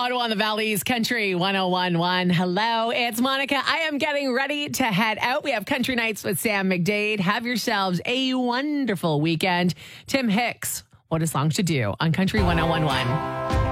Ottawa on the Valley's Country 1011. Hello, it's Monica. I am getting ready to head out. We have Country Nights with Sam McDade. Have yourselves a wonderful weekend. Tim Hicks, What a Song to Do on Country 1011.